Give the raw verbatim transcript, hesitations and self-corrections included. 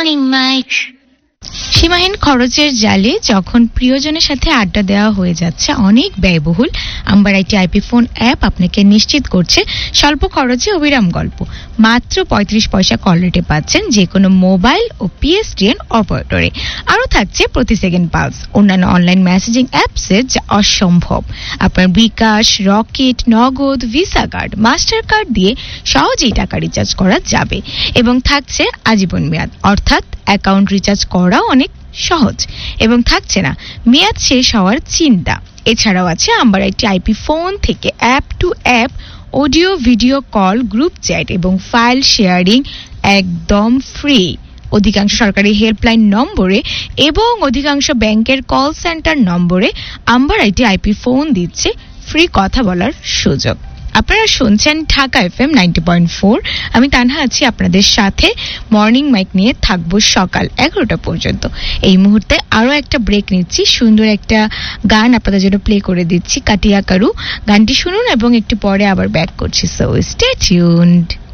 Morning Mike. সীমাহীন খরচের জালে যখন প্রিয়জনের সাথে আড্ডা দেওয়া হয়ে যাচ্ছে অনেক ব্যয়বহুল, amber IT IP phone app আপনাকে নিশ্চিত করছে স্বল্প খরচে অবিরাম গল্প। মাত্র পঁয়ত্রিশ পয়সা কল রেটে পাচ্ছেন যে কোনো মোবাইল ও পিএসটিএন অপারেটরে। আরও থাকছে প্রতি সেকেন্ড পালস, অন্যান্য অনলাইন মেসেজিং অ্যাপসে যা অসম্ভব। আপনার বিকাশ, রকেট, নগদ, ভিসা কার্ড, মাস্টার কার্ড দিয়ে সহজেই টাকা রিচার্জ করা যাবে এবং থাকছে আজীবন মেয়াদ, অর্থাৎ অ্যাকাউন্ট রিচার্জ করাও অনেক সহজ এবং থাকছে না মেয়াদ শেষ হওয়ার চিন্তা। এছাড়াও আছে আম্বার আইটি আইপি ফোন থেকে app two app audio video call, group chat এবং ফাইল শেয়ারিং একদম ফ্রি। অধিকাংশ সরকারি হেল্পলাইন নম্বরে এবং অধিকাংশ ব্যাংকের কল সেন্টার নম্বরে আম্বার আইটি আইপি ফোন দিচ্ছে ফ্রি কথা বলার সুযোগ। আপনারা শুনছেন Dhaka FM ninety point four. আমি তানহা আছি আপনাদের সাথে। মর্নিং মাইক নিয়ে থাকবো সকাল এগারোটা পর্যন্ত। এই মুহূর্তে আরো একটা ব্রেক নিচ্ছি, সুন্দর একটা গান আপনাদের জন্য প্লে করে দিচ্ছি, কাটিয়া কারু। গানটি শুনুন এবং একটু পরে আবার ব্যাক করছি, সো স্টে টিউনড।